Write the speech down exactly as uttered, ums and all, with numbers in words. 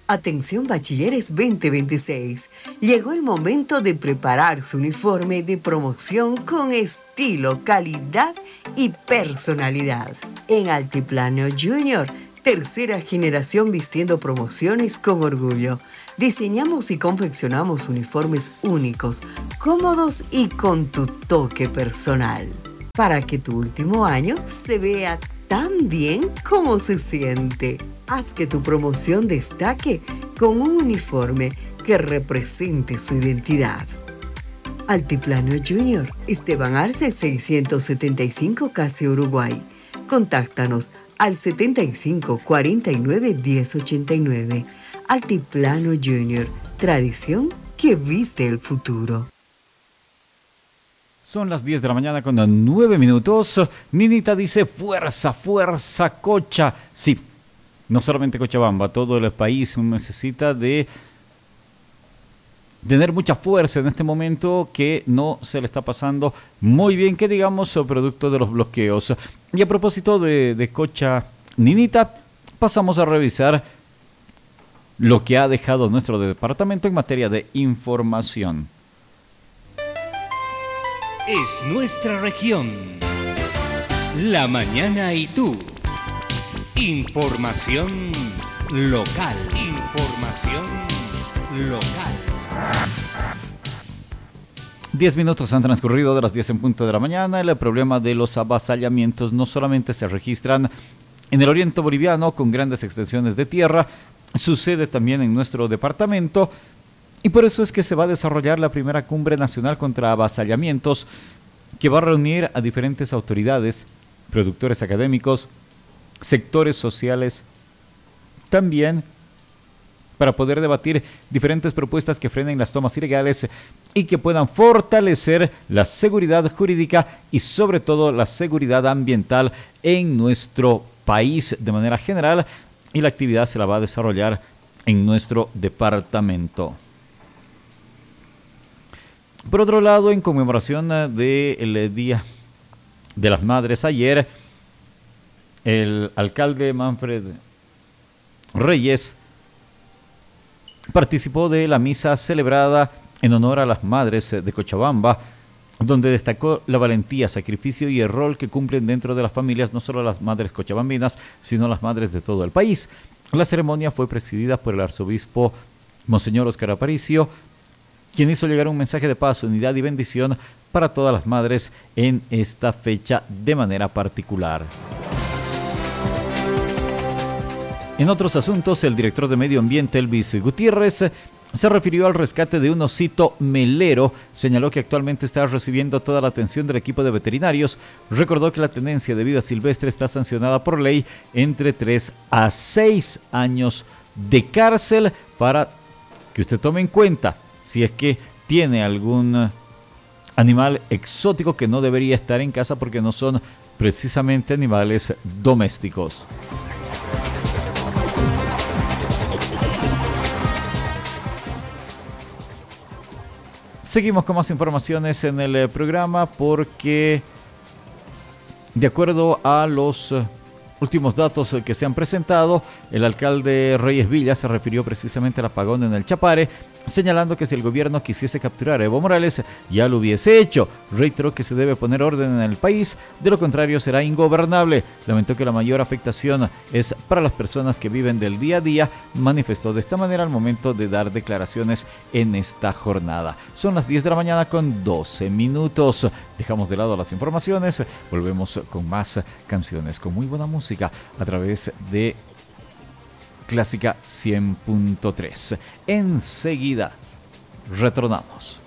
Atención bachilleres veinte veintiséis. Llegó el momento de preparar su uniforme de promoción con estilo, calidad y personalidad. En Altiplano Junior, tercera generación vistiendo promociones con orgullo. Diseñamos y confeccionamos uniformes únicos, cómodos y con tu toque personal, para que tu último año se vea tan bien como se siente. Haz que tu promoción destaque con un uniforme que represente su identidad. Altiplano Junior, Esteban Arce seiscientos setenta y cinco, Casi Uruguay. Contáctanos al setenta y cinco cuarenta y nueve diez ochenta y nueve. Altiplano Junior, tradición que viste el futuro. Son las diez de la mañana con nueve minutos. Ninita dice, fuerza, fuerza, Cocha. Sí, no solamente Cochabamba, todo el país necesita de tener mucha fuerza en este momento que no se le está pasando muy bien, que digamos, producto de los bloqueos. Y a propósito de, de Cocha Ninita, pasamos a revisar lo que ha dejado nuestro departamento en materia de información. Es nuestra región. La mañana y tú. Información local. Información local. Diez minutos han transcurrido de las diez en punto de la mañana. El problema de los avasallamientos no solamente se registran en el oriente boliviano con grandes extensiones de tierra, sucede también en nuestro departamento. Y por eso es que se va a desarrollar la primera cumbre nacional contra avasallamientos, que va a reunir a diferentes autoridades, productores académicos, sectores sociales, también para poder debatir diferentes propuestas que frenen las tomas ilegales y que puedan fortalecer la seguridad jurídica y sobre todo la seguridad ambiental en nuestro país de manera general, y la actividad se la va a desarrollar en nuestro departamento. Por otro lado, en conmemoración del Día de las Madres ayer, el alcalde Manfred Reyes participó de la misa celebrada en honor a las madres de Cochabamba, donde destacó la valentía, sacrificio y el rol que cumplen dentro de las familias, no solo las madres cochabambinas, sino las madres de todo el país. La ceremonia fue presidida por el arzobispo Monseñor Óscar Aparicio, quien hizo llegar un mensaje de paz, unidad y bendición para todas las madres en esta fecha de manera particular. En otros asuntos, el director de Medio Ambiente, Elvis Gutiérrez, se refirió al rescate de un osito melero. Señaló que actualmente está recibiendo toda la atención del equipo de veterinarios. Recordó que la tenencia de vida silvestre está sancionada por ley entre tres a seis años de cárcel, para que usted tome en cuenta si es que tiene algún animal exótico que no debería estar en casa porque no son precisamente animales domésticos. Seguimos con más informaciones en el programa porque, de acuerdo a los últimos datos que se han presentado, el alcalde Reyes Villa se refirió precisamente al apagón en el Chapare, señalando que si el gobierno quisiese capturar a Evo Morales, ya lo hubiese hecho. Reiteró que se debe poner orden en el país, de lo contrario será ingobernable. Lamentó que la mayor afectación es para las personas que viven del día a día. Manifestó de esta manera al momento de dar declaraciones en esta jornada. Son las diez de la mañana con doce minutos. Dejamos de lado las informaciones, volvemos con más canciones, con muy buena música a través de Clásica cien punto tres. Enseguida retornamos.